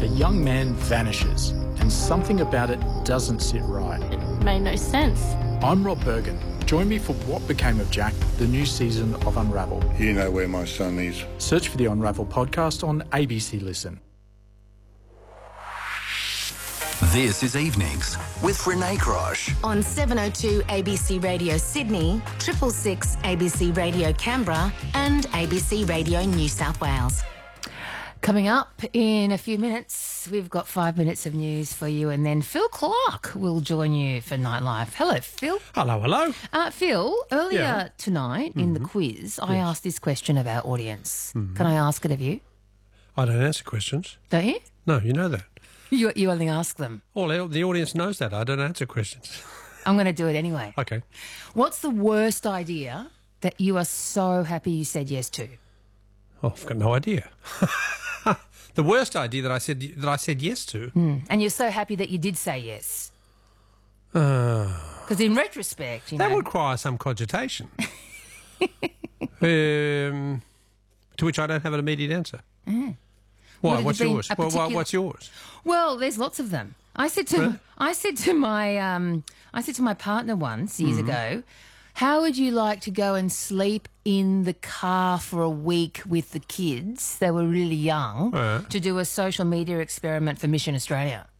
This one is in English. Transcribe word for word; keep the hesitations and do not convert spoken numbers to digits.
a young man vanishes and something about it doesn't sit right. It made no sense. I'm Rob Bergen. Join me for What Became of Jack, the new season of Unravel. You know where my son is. Search for the Unravel podcast on A B C Listen. This is Evenings with Renee Grosh. On seven oh two A B C Radio Sydney, triple six A B C Radio Canberra and A B C Radio New South Wales. Coming up in a few minutes, we've got five minutes of news for you, and then Phil Clark will join you for Nightlife. Hello, Phil. Hello, hello. Uh, Phil, earlier Yeah. tonight mm-hmm. in the quiz, I Yes. asked this question of our audience. Mm-hmm. Can I ask it of you? I don't answer questions. Don't you? No, you know that. You, you only ask them. All the the audience knows that. I don't answer questions. I'm going to do it anyway. Okay. What's the worst idea that you are so happy you said yes to? Oh, I've got no idea. The worst idea that I said that I said yes to. Mm. And you're so happy that you did say yes. Because Uh, in retrospect, you that know. would require some cogitation. um, to which I don't have an immediate answer. Mm. Why? Would it What's have been yours? a Well, particular- what's yours? Well, there's lots of them. I said to Really? I said to my um, I said to my partner once years Mm-hmm. ago, how would you like to go and sleep in the car for a week with the kids? They were really young Right. to do a social media experiment for Mission Australia.